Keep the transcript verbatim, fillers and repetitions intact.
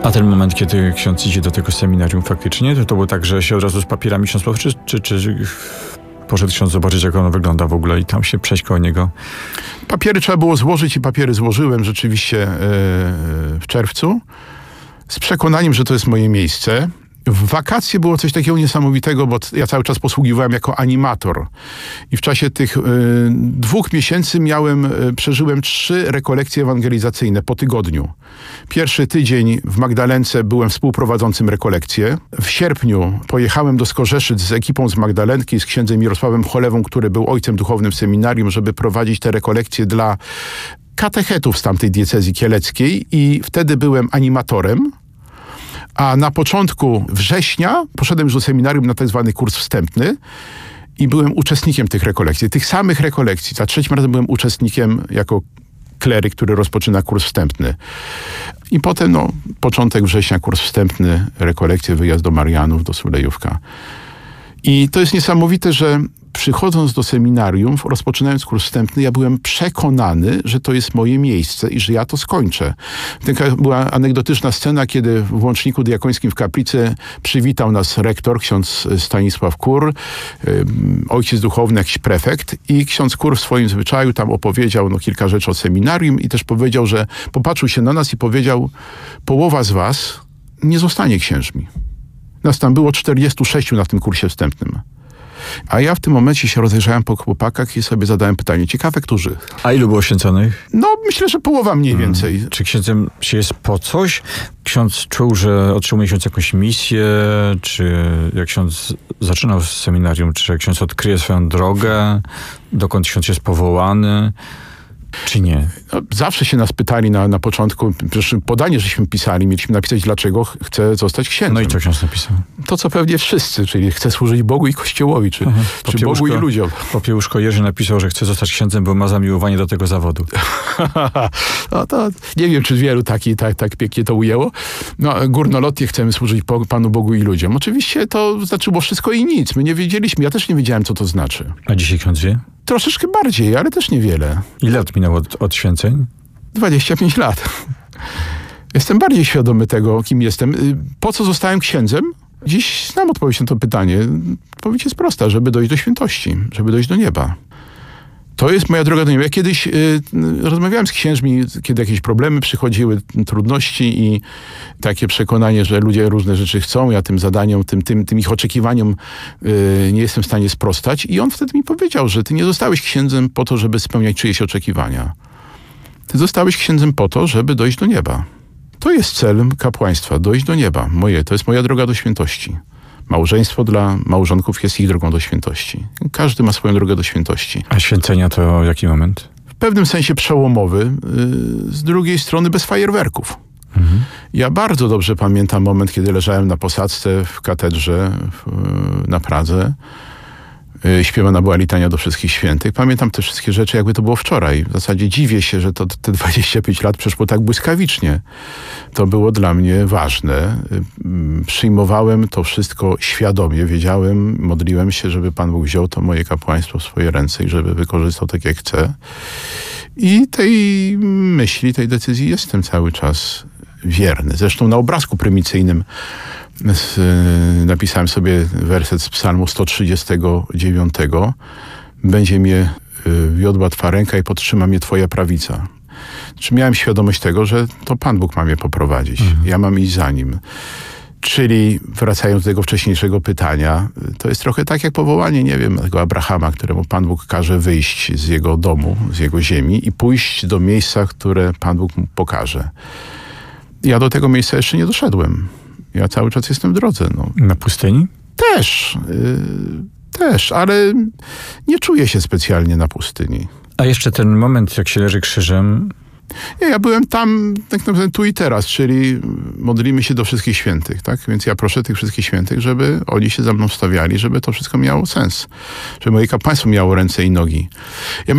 A ten moment, kiedy ksiądz idzie do tego seminarium faktycznie, to to było tak, że się od razu z papierami ksiądz poszedł, czy, czy, czy poszedł ksiądz zobaczyć, jak ono wygląda w ogóle i tam się przejść koło niego? Papiery trzeba było złożyć i papiery złożyłem rzeczywiście yy, w czerwcu z przekonaniem, że to jest moje miejsce. W wakacje było coś takiego niesamowitego, bo ja cały czas posługiwałem jako animator. I w czasie tych y, dwóch miesięcy miałem, y, przeżyłem trzy rekolekcje ewangelizacyjne po tygodniu. Pierwszy tydzień w Magdalence byłem współprowadzącym rekolekcję. W sierpniu pojechałem do Skorzeszy z ekipą z Magdalenki, z księdzem Mirosławem Cholewą, który był ojcem duchownym w seminarium, żeby prowadzić te rekolekcje dla katechetów z tamtej diecezji kieleckiej. I wtedy byłem animatorem. A na początku września poszedłem już do seminarium na tak zwany kurs wstępny i byłem uczestnikiem tych rekolekcji, tych samych rekolekcji. Za trzecim razem byłem uczestnikiem jako kleryk, który rozpoczyna kurs wstępny. I potem, no, początek września, kurs wstępny, rekolekcje, wyjazd do Marianów, do Sulejówka. I to jest niesamowite, że przychodząc do seminarium, rozpoczynając kurs wstępny, ja byłem przekonany, że to jest moje miejsce i że ja to skończę. Taka była anegdotyczna scena, kiedy w łączniku diakońskim w kaplicy przywitał nas rektor, ksiądz Stanisław Kur, ojciec duchowny, jakiś prefekt, i ksiądz Kur w swoim zwyczaju tam opowiedział no, kilka rzeczy o seminarium i też powiedział, że popatrzył się na nas i powiedział: połowa z was nie zostanie księżmi. Nas tam było czterdziestu sześciu na tym kursie wstępnym. A ja w tym momencie się rozejrzałem po chłopakach i sobie zadałem pytanie, ciekawe, którzy? A ilu było święconych? No, myślę, że połowa mniej hmm. więcej. Czy księdzem się jest po coś? Ksiądz czuł, że otrzymuje ksiądz jakąś misję? Czy jak ksiądz zaczynał z seminarium, czy ksiądz odkryje swoją drogę? Dokąd ksiądz jest powołany? Czy nie? No, zawsze się nas pytali na, na początku, przecież podanie, żeśmy pisali, mieliśmy napisać, dlaczego chcę zostać księdzem. No i co ksiądz napisał? To, co pewnie wszyscy, czyli chcę służyć Bogu i Kościołowi, czy, czy Bogu i ludziom. Popiełuszko Jerzy napisał, że chce zostać księdzem, bo ma zamiłowanie do tego zawodu. No to nie wiem, czy wielu taki, tak, tak pięknie to ujęło. No, górnolotnie chcemy służyć Panu Bogu i ludziom. Oczywiście to znaczyło wszystko i nic. My nie wiedzieliśmy, ja też nie wiedziałem, co to znaczy. A dzisiaj ksiądz wie? Troszeczkę bardziej, ale też niewiele. Ile lat minęło od, od święceń? dwadzieścia pięć lat. Jestem bardziej świadomy tego, kim jestem. Po co zostałem księdzem? Dziś znam odpowiedź na to pytanie. Odpowiedź jest prosta, żeby dojść do świętości, żeby dojść do nieba. To jest moja droga do nieba. Ja kiedyś y, rozmawiałem z księżmi, kiedy jakieś problemy przychodziły, trudności i takie przekonanie, że ludzie różne rzeczy chcą. Ja tym zadaniom, tym, tym, tym ich oczekiwaniom y, nie jestem w stanie sprostać. I on wtedy mi powiedział, że ty nie zostałeś księdzem po to, żeby spełniać czyjeś oczekiwania. Ty zostałeś księdzem po to, żeby dojść do nieba. To jest cel kapłaństwa, dojść do nieba. Moje, to jest moja droga do świętości. Małżeństwo dla małżonków jest ich drogą do świętości. Każdy ma swoją drogę do świętości. A święcenia to jaki moment? W pewnym sensie przełomowy, z drugiej strony bez fajerwerków. Mhm. Ja bardzo dobrze pamiętam moment, kiedy leżałem na posadzce w katedrze w, na Pradze. Śpiewana była litania do wszystkich świętych. Pamiętam te wszystkie rzeczy, jakby to było wczoraj. W zasadzie dziwię się, że to te dwadzieścia pięć lat przeszło tak błyskawicznie. To było dla mnie ważne. Przyjmowałem to wszystko świadomie. Wiedziałem, modliłem się, żeby Pan Bóg wziął to moje kapłaństwo w swoje ręce i żeby wykorzystał tak, jak chce. I tej myśli, tej decyzji jestem cały czas wierny. Zresztą na obrazku prymicyjnym Z, napisałem sobie werset z psalmu sto trzydziestego dziewiątego. Będzie mnie wiodła Twa ręka i podtrzyma mnie Twoja prawica. Czy miałem świadomość tego, że to Pan Bóg ma mnie poprowadzić. Mhm. Ja mam iść za Nim. Czyli wracając do tego wcześniejszego pytania, to jest trochę tak jak powołanie, nie wiem, tego Abrahama, któremu Pan Bóg każe wyjść z jego domu, z jego ziemi i pójść do miejsca, które Pan Bóg mu pokaże. Ja do tego miejsca jeszcze nie doszedłem. Ja cały czas jestem w drodze. No. Na pustyni? Też. Yy, też, ale nie czuję się specjalnie na pustyni. A jeszcze ten moment, jak się leży krzyżem... Ja, ja byłem tam tak naprawdę tu i teraz, czyli modlimy się do wszystkich świętych, tak? Więc ja proszę tych wszystkich świętych, żeby oni się za mną stawiali, żeby to wszystko miało sens. Żeby moje kapłaństwo miało ręce i nogi. Ja